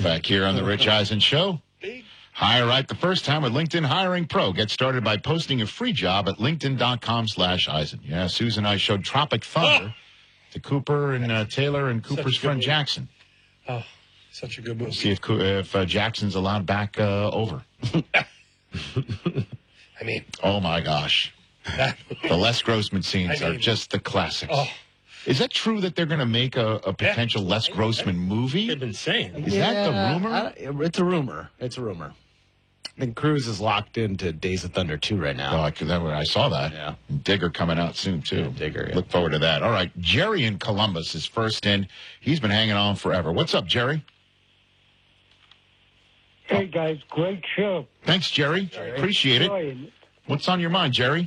Back here on the Rich Eisen Show. Hire right the first time with LinkedIn Hiring Pro. Get started by posting a free job at linkedin.com/Eisen. Yeah, Susan and I showed Tropic Thunder to Cooper and Taylor and Cooper's friend movie. Jackson. Oh, such a good movie. See if Jackson's allowed back over. I mean, oh my gosh. The Les Grossman scenes are just the classics. Oh. Is that true that they're going to make a potential Les Grossman movie? They've been saying. Is that the rumor? It's a rumor. It's a rumor. I think Cruise is locked into Days of Thunder 2 right now. Oh, I saw that. Yeah. Digger coming out soon, too. Yeah, Digger, yeah. Look forward to that. All right, Jerry in Columbus is first in. He's been hanging on forever. What's up, Jerry? Hey, guys, great show. Thanks, Jerry. Appreciate it. What's on your mind, Jerry?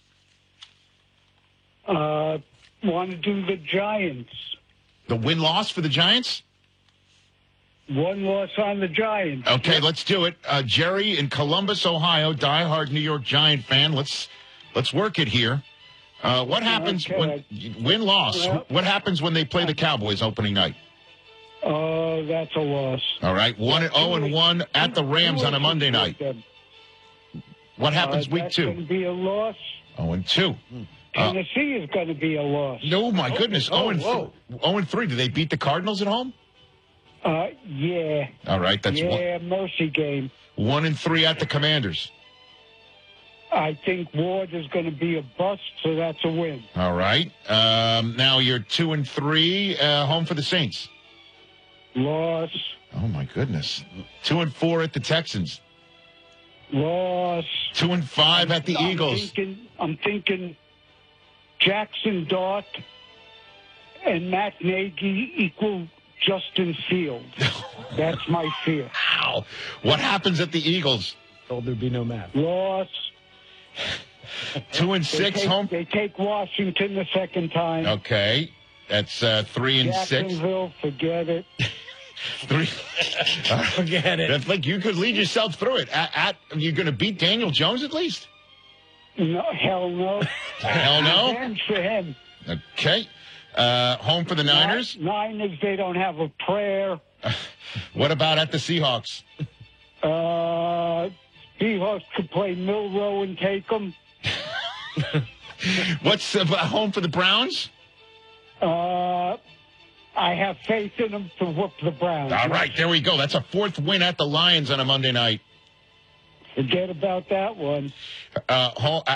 Want to do the Giants. The win-loss for the Giants? One loss on the Giants. Okay, let's do it. Jerry in Columbus, Ohio, diehard New York Giant fan. Let's work it here. What happens when win-loss? Well, what happens when they play the Cowboys opening night? Oh, that's a loss. All right, 0-1 at the Rams on a Monday night. What happens week that's 2? Going to be a loss. 0-2. Tennessee is going to be a loss. No, my goodness. 0-3. Do they beat the Cardinals at home? Yeah. All right, that's mercy game. 1-3 at the Commanders. I think Ward is going to be a bust, so that's a win. All right. Now you're 2-3, home for the Saints. Loss. Oh my goodness. 2-4 at the Texans. Loss. 2-5 at the Eagles. I'm thinking Jackson Dart and Matt Nagy equal Justin Fields. That's my fear. Wow. What happens at the Eagles? Told there'd be no math. Loss. 2-6 home. They take Washington the second time. Okay. That's 3-6. Jacksonville, forget it. 3. Forget it. That's like you could lead yourself through it. You're going to beat Daniel Jones at least? No, hell no. Hell no? Revenge for him. Okay. Home for the Niners? Niners, they don't have a prayer. What about at the Seahawks? Seahawks could play Milrow and take them. What's home for the Browns? I have faith in them to whoop the Browns. All right, there we go. That's a 4th win at the Lions on a Monday night. Forget about that one.